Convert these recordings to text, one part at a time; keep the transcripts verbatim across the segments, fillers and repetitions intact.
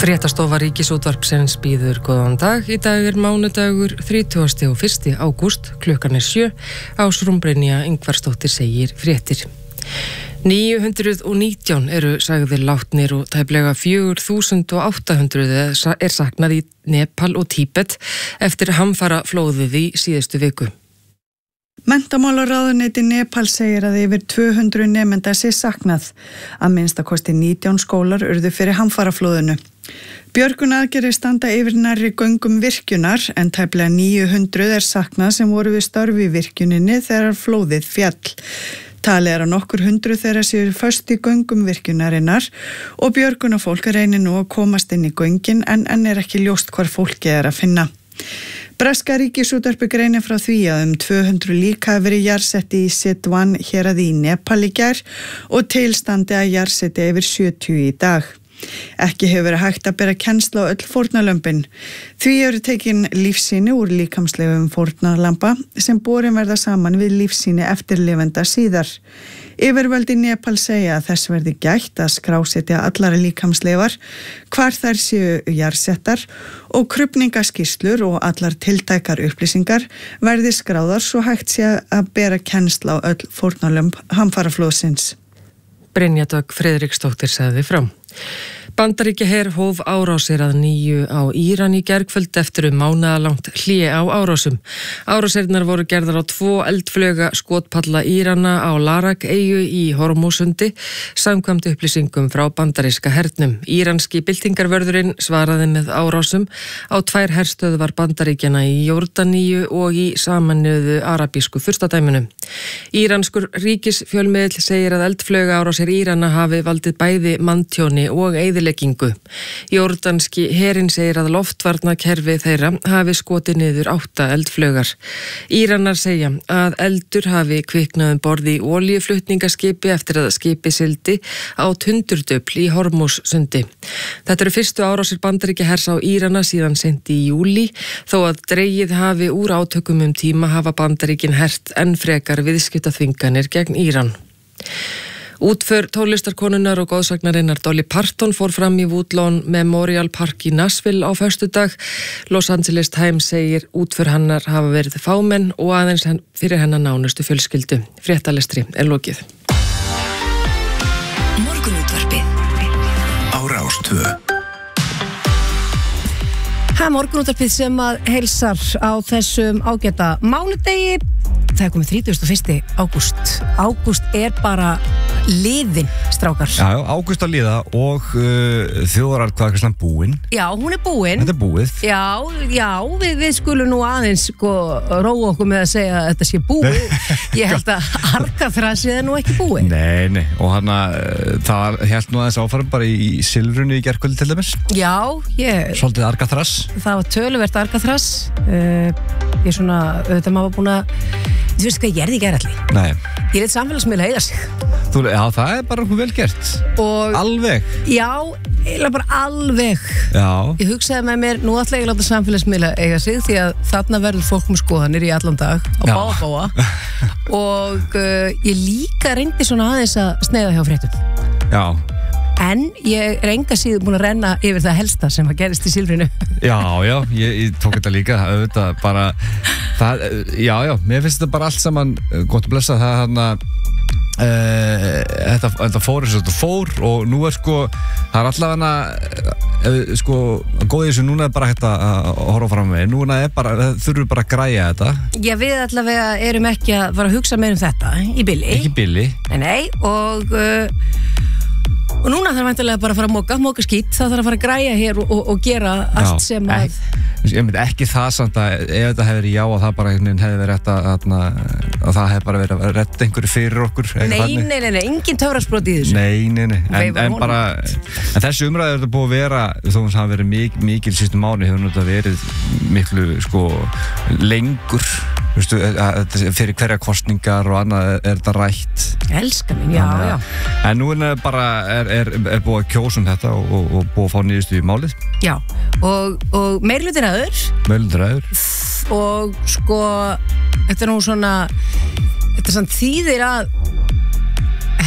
Fréttastofa Ríkisútvarpsins býður góðan dag. Í dag er mánudagur þrítugasti og fyrsti ágúst, klukkan er sjö. Ásrún Brynja Ingvarsdóttir segir fréttir. níu hundruð og nítján eru sagðir látnir og tæplega fjögur þúsund og átta hundruð er saknað í Nepal og Tíbet eftir hamfaraflóðið í síðustu viku. Menntamálaráðuneyti Nepal segir að yfir tvö hundruð nemenda sé saknað. Að minnstakosti nítján skólar urðu fyrir hamfaraflóðinu. Björgunaraðgerðir standa yfir nærri göngum virkjunar en tæplega níu hundruð er saknað sem voru við störf í virkjuninni þegar flóðið fjall. Talið er að nokkur hundruð þeirra séu föst í göngum virkjunarinnar og björgunarfólk reynir nú að komast inn í göngin en enn er ekki ljóst hvar fólkið er að finna. Breska Ríkisútvarpið greinir frá því að um tvö hundruð lík hafi verið jarðsetti í Sitwan héraði í Nepal í gær og tilstandi að jarðsetti yfir sjötíu í dag. Ekki hefur verið hægt að bera kennsl á öll fórnarlömbin. Því eru tekin lífsýni úr líkamslegum fórnarlamba sem borin verða saman við lífsýni eftirlifenda síðar. Yfirvöld í Nepal segja að þess verði gætt að skrásetja allar líkamsleifar, hvar þær séu jarðsettar og krufningaskýrslur og allar tiltækar upplýsingar verði skráðar svo hægt sé að bera kennsl á öll fórnarlömb hamfaraflóðsins. Brynja Dögg Friðriksdóttir sagði frá. Bandaríkjaher hóf árásir að nýju á Íran í gærkvöld eftir um mánaðalangt hlé á árásum. Árásirnar voru gerðar á tvo eldflauga skotpalla Írana á Larak-eyju í Hormúsundi samkvæmt upplýsingum frá bandaríska hernum. Íranski byltingarvörðurinn svaraði með árásum á tvær herstöðvar Bandaríkjana í Jórdaníu og í Sameinuðu arabísku furstadæminu. Íranskur ríkisfjölmiðill segir að eldflauga árásir Írana hafi valdið bæði manntjóni og eyðileggingu. Jórdanski herinn segir að loftvarnakerfi þeirra hafi skotið niður átta eldflaugar. Íranar segja að eldur hafi kviknað um borð í olíuflutningaskipi eftir að skipi sigldi á Tundurdufl í Hormússundi. Þetta eru fyrstu árásir Bandaríkjahers á Írana síðan seint í júlí, þó að dregið hafi úr átökum um tíma hafa Bandaríkin hert enn frekar viðskiptaþvinganir gegn Íran. Útför tónlistarkonunnar og góðsagnarinnar Dolly Parton fór fram í Woodlawn Memorial Park í Nashville á föstudag. Los Angeles Times segir útför hennar hafa verið fámenn og aðeins fyrir hennar nánustu fjölskyldu. Fréttalestri er lokið. Morgunútvarpið á Rás tvö. Það er morgunútvarpið sem að heilsar á þessum ágæta mánudegi. Það er komið þrítugasta og fyrsta ágúst. Ágúst er bara liðin, strákar. Já, já, ágúst að liða og uh, þjóðaratkvæðagreiðslan búin. Já, hún er búin. Þetta er búið. Já, já, við, við skulum nú aðeins sko róa okkur með að segja að þetta sé búið. Ég held að argaþrasið er nú ekki búið. Nei, nei, og hann að það held nú aðeins áfærum bara í Silfrunu í gærkvöldi til dæmis. Já, ég... Svolítið argaþras. Það var töluvert argaþras. Uh, ég svona, auðvitað maður var búin að... Þú veist hvað ég gerði í gæralli? Nei. Ég leit samfélagsmiðla eiga sig. Þú, já, það er bara vel gert. Og, alveg? Já, eiginlega bara alveg. Já. Ég hugsaði með mér, nú ætla ég að láta samfélagsmiðla eiga sig því að þarna verður fólk með skoðanir í allan dag á báða báða. Og uh, ég líka reyndi svona aðeins að sneiða hjá fréttum. Já. En ég er enga síðan búin að renna yfir það helsta sem að gerist í Silfrinu. Já, já, ég, ég tók þetta líka, auðvitað, bara, það, já, já, mér finnst þetta bara allt saman gott að blessa það hann að uh, þetta, þetta fór eins og þetta fór og nú er sko, það er allavega uh, sko, góðið þessu, núna er bara hægt að horfa fram með, núna er bara, þurfum bara að græja þetta. Já, við allavega erum ekki að fara að hugsa meir um þetta í billi. Ekki billi. Nei, nei, og... Uh, Og núna þarf væntanlega bara að fara að móka, móka skít, það þarf að fara að græja hér og, og, og gera allt já, sem að... Ég myndi ekki það samt að ef þetta hefur já að það bara hefði verið rétt að, að, að það hefði bara verið að retta einhverju fyrir okkur. Nei, nei, nei, nei, engin töfrasbrot í þessu. Nei, nei, nei, en, en bara, en þessu umræði er þetta búið að vera, þó að það hafa verið mik, mikil síðustu mánu, hefur náttúrulega verið miklu, sko, lengur. Vistu, fyrir hverja kostningar og annað er þetta rætt. Elskar mín, já, já. En nú er bara er, er, er búið að kjósa um þetta og, og, og búið að fá niðurstu í málið. Já, og, og meirihluti ræður. Meirihluti ræður. Og sko, þetta er nú svona, þetta er svona þýðir að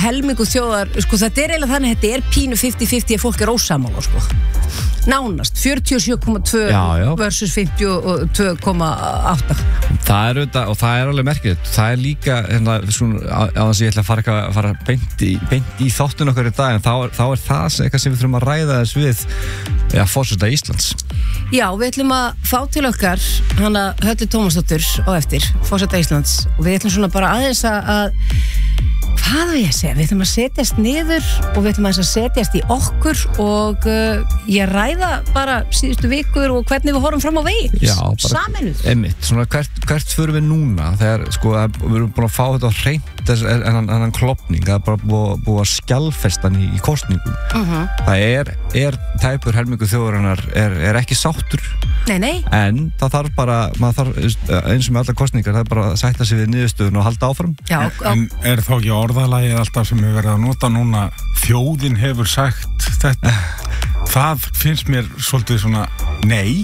helmingu þjóðar, sko þetta er eiginlega þannig, þetta er pínu fimmtíu fimmtíu að fólk er ósamála, sko. Nánast, fjörutíu og sjö komma tvö versus fimmtíu og tvö komma átta. Það er auðvitað, og það er alveg merkilegt, það er líka, hérna, svona, á þess að ég ætla að fara, eitthvað, að fara beint, í, beint í þáttun okkar í dag, en þá, þá er það eitthvað sem við þurfum að ræða þess við, ja, forseta Íslands. Já, við ætlum að fá til okkar hana Höllu Tómasdóttur á eftir, forseta Íslands, og við ætlum svona bara aðeins að hvað vil ég segja, við ætlum að setjast niður og við ætlum að setjast í okkur og uh, ég ræða bara síðustu vikur og hvernig við horfum fram á veginn. Já, bara saminuð. Einmitt, svona hvert, hvert förum við núna þegar, sko, við erum búin að fá þetta á hreint en hann klopning, það er bara búið, búið að skjálfestan í, í kostningum. Uh-huh. Það er, er tæpur helmingu þjóðarinnar er, er ekki sáttur. Nei, nei. En það þarf bara, maður þarf eins og með allar kostningar, það er bara að sætta sig við niðurstöðun og halda áfram. Já, en er þá ekki orðalagið alltaf sem við verðum að nota núna, þjóðin hefur sagt þetta? Það finnst mér svolítið svona nei.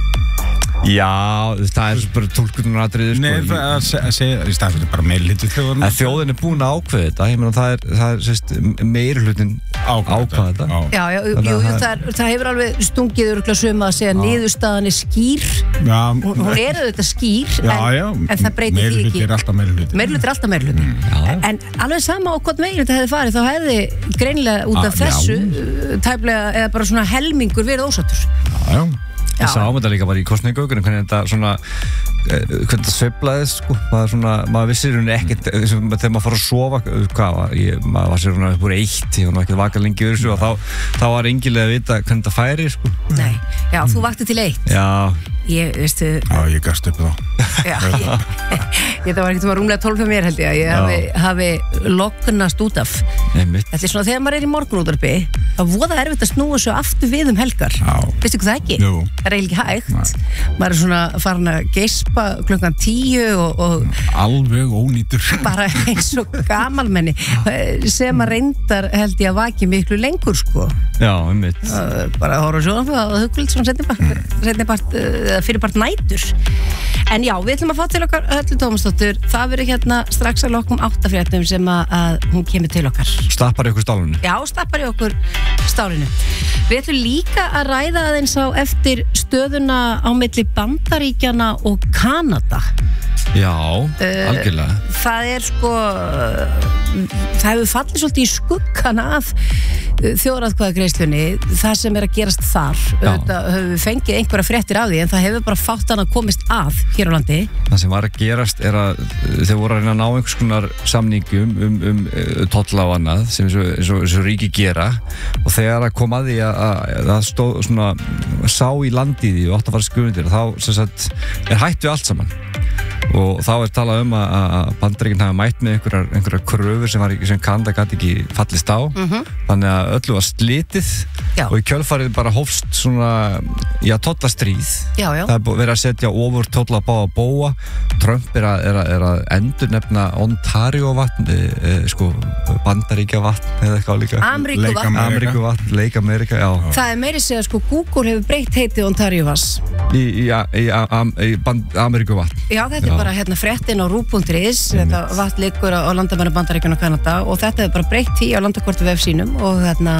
Já, það er bara tólkunar atriði, sko. Nei, það segja í staðan fyrir bara meirihluti þjóðurinn. En þjóðin er búin að ákveða þetta, ég meina það er, það er sérst, meirihlutin ákveða þetta. Já, já, jú, jú, það, er, það hefur alveg stungið öruglega suma að segja að niðurstaðan er skýr. Já. Hún, hún er auðvitað skýr, já, já, en, en það breytir því ekki. Meirihluti er alltaf meirihluti. Meirihluti er alltaf meirihluti. Mm. En alveg sama á hvort meirihluti hefði farið, þá hefði greinilega út af ah, þessu tæplega, eða bara svona helmingur verið ósáttur. Já, já. Ég sá um þetta líka bara í kosningaukunum, hvernig þetta svona, hvernig þetta sveiflaðist, sko, maður svona, maður vissir hún ekkert, þegar maður fór að sofa, hvað var, ég, maður var sér hún upp úr eitt, ég var nú ekki að vaka lengi yfir þessu og þá, þá var engilega að vita hvernig þetta færi, sko. Nei, já, þú vakti til eitt. Já. Ég, veistu... Já, ég gafst upp þá. Já, ég, ég, það var ekkert um að rúmlega tólf fyrir mér, held ég, að ég hafi, hafi lognast út af. Einmitt. Þetta er svona, þegar maður er í morgunútvarpi, þá voða erfitt að snúa svo aftur við um helgar. Já. Veistu hvað það ekki? Jú. Það er eiginlega ekki hægt. Nei. Maður er svona farin að geispa klukkan tíu og... og alveg ónýtur. Bara eins og gamalmenni, sem að reyndar held ég að vaki miklu lengur, sko. Já, einmitt. Bara að horfa sjónvarp og hugult svona seinnipart, fyrirbart nætur. En já, við ætlum að fá til okkar Höllu Tómasdóttur. Það verður hérna strax að lokkum áttafréttum sem að, að hún kemur til okkar. Stappar í okkur stálinu? Já, stappar í okkur stálinu. Við ætlum líka að ræða aðeins á eftir stöðuna á milli Bandaríkjanna og Kanada. Já, algjörlega. Uh, það er sko, það hefur fallið svolítið í skuggana af þjóðaratkvæðagreiðslunni, það sem er að gerast þar. Auðvitað höfum við fengið einhverja fréttir af því, en það hefur bara fátt hann að komist að hér á landi. Það sem var að gerast er að þeir voru að reyna að ná einhvers konar samningum um, um, um tolla og annað sem eins og, eins og, eins og ríki gera, og þegar það kom að því að það stóð svona, sá í landið og átt að fara skumundir, þá sem sagt, er hætt við allt saman. Og þá er talað um að Bandaríkin hafa mætt með einhverjar, einhverjar kröfur sem, var, sem Kanada gæti ekki fallist á. Mm-hmm. Þannig að öllu var slitið. Já. Og í kjölfarið bara hófst svona, já, tollastríð. Já, já. Það er verið að setja ofur tolla báða bóa. Trump er að, er að, er að endur nefna Ontario vatn, e, e, sko, Bandaríkja vatn eða eitthvað líka. Ameríku vatn. Ameríku vatn, Leik Amerika, já. Það er meiri segja, sko, Google hefur breytt heitið Ontario vass. Í, í, í, í, í Ameríku vatn. Já, þetta er já. Bara hérna fréttin á rú punktur is, þetta vatn liggur á landamæri Bandaríkjanna og Kanada og þetta hefur bara breytt í á landakorti vef sínum og hérna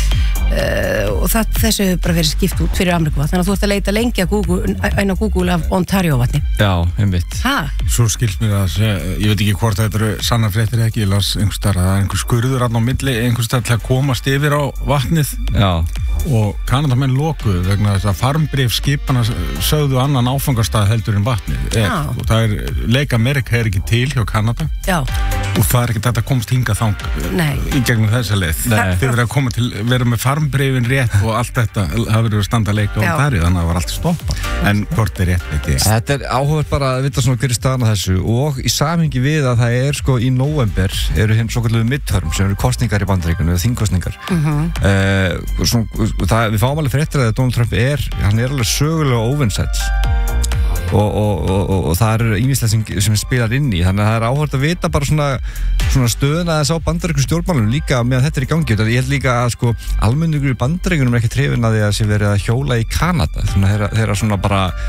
uh, og það, þessu hefur bara verið skipt út fyrir Ameríku vatn, þannig að þú ert að leita lengi að Google, einn á Google af Ontario vatni. Já, einmitt. Hæ? Svo skilst mér að segja, ég veit ekki hvort þetta eru sannar fréttir ekki, ég las einhvers þar að það er einhver skurður alltaf á milli, einhvers þar til að komast yfir á vatnið. Já. Og Kanadamenn lokuðu vegna þess að farmbréf skipana sögðu annan áfangastað heldur en vatnið er. Og það er, Leik Amerika er ekki til hjá Kanada. Já. Og það er ekki þetta að komast hingað þang í gegnum þessa leið. Þið verður að koma til, vera með farmbréfin rétt og allt þetta, það verður að standa að leika á Ontario, þannig að það var allt stoppað. En hvort er rétt, veit ég. Þetta er áhugavert bara að vita svona hver er staðan á þessu og í samhengi við að það er sko í nóvember eru hinn svo kalluðu midterm sem eru kosningar í Bandaríkjunum eða þingkosningar. Mm-hmm. uh, svona, það, við fáum alveg fréttir að Donald Trump er, hann er alveg sögulega óvinsæll. Og, og, og, og það er ýmislegt sem, sem spilar inn í, þannig að það er áhugavert að vita bara svona, svona stöðuna þess á bandarískum stjórnmálum líka meðan þetta er í gangi. Ég held líka að sko almenningur í Bandaríkjunum er ekki hrifinn að því að sé verið að hjóla í Kanada, þannig að þeirra svona bara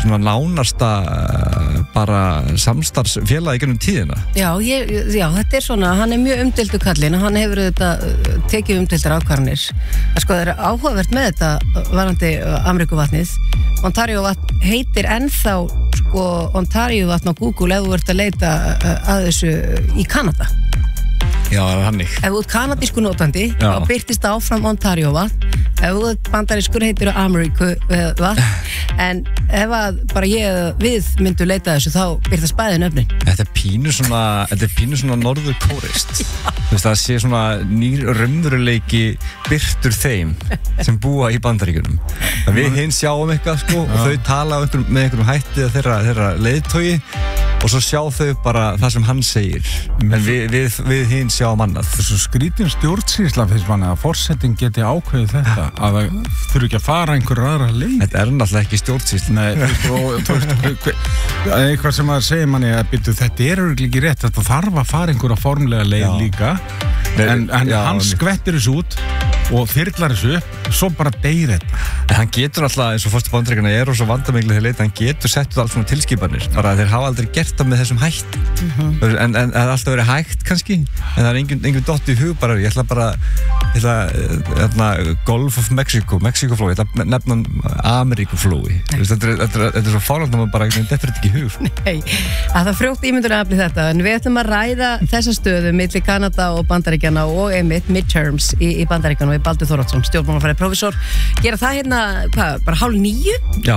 svona nánasta bara samstarfsfélag í gennum tíðina. Já, ég, já, þetta er svona, hann er mjög umdeildur kallinn, hann hefur þetta tekið umdeildar ákvarðanir. Sko, það er áhugavert með þetta varandi Ameríkuvatnið. Ontario vatn heitir ennþá sko Ontario vatn á Google ef þú ert að leita að þessu í Kanada. Já, það er hannig. Ef þú ert kanadísku notandi, þá byrtist áfram Ontario vatn. Ef þú ert bandarískur heitir það Ameríku vatn. En ef að bara ég við myndu leita þessu, þá byrtast bæði nöfnin. Þetta er pínu svona, þetta er pínu svona norður kórist. Þú veist, það sé svona nýr raunveruleiki byrtur þeim sem búa í Bandaríkjunum. Við hinn sjáum eitthvað, sko, og þau tala með einhverjum hætti að þeirra, þeirra leiðtogi og svo sjá þau bara það sem hann segir. En við, við, við hinn sjáum annað. Þessu skrítin stjórnsýsla fyrst manni að forsetting geti ákveðið þetta, að það þurfi ekki að fara einhverja aðra leið. Þetta er náttúrulega ekki stjórnsýsla. Nei, þú veist, eitthvað sem að segja manni að byrju, þetta er örugglega ekki rétt, þetta þarf að fara einhverja formlega leið já. Líka. En, en já, hann skvettir þessu út og þyrlar þessu upp, svo bara deyr þetta. En hann getur alltaf, eins og fórstu Bandaríkjana er og svo vandamikli þeir leita, hann getur sett út alls svona tilskipanir, bara þeir hafa aldrei gert það með þessum hætti. Mm-hmm. En, en það er alltaf verið hægt kannski, en það er engin, engin dott í hug bara, ég ætla bara, ég ætla, ætla Gulf of Mexico, Mexikoflói, ég ætla nefna Ameríkuflói. Þetta er, þetta er, þetta er svo fárlega að maður bara, þetta er ekki í hug. Nei, að það frjótt ímyndur að afli þetta, en við ætlum að ræða þessa stöðu milli Kanada og Bandaríkjana og einmitt midterms í, í Bandaríkjana við Baldur Þóroddsson, stjórnmálafræði prófessor. Gera það hérna, hvað, bara hálf níu? Já.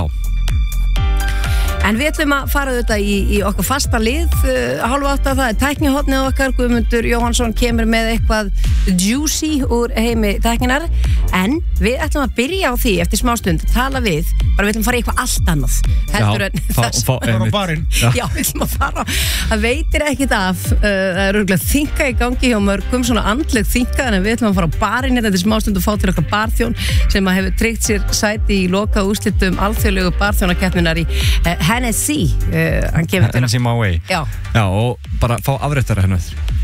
En við ætlum að fara auðvitað í, í okkar fasta lið, uh, hálf átta, það er tæknihotnið okkar, Guðmundur Jóhannsson kemur með eitthvað juicy úr heimi tækninar, en við ætlum að byrja á því eftir smástund, tala við, bara við ætlum að fara í eitthvað allt annað, heldur en þess. Já, fara á barinn. Já. Já, við ætlum að fara, það veitir ekkit af, uh, það er örgulega þinga í gangi hjá mörgum, svona andleg þinga, en við ætlum að fara á barinn eftir smástund og fá til okkar barþjón sem að hefur tryggt sér sæti í loka úrslitum alþjóðlegu barþjónakeppninnar í uh, Hennessy, uh, hann kemur til Hennessy my way. Já. Já, og bara fá afréttara hennu eftir.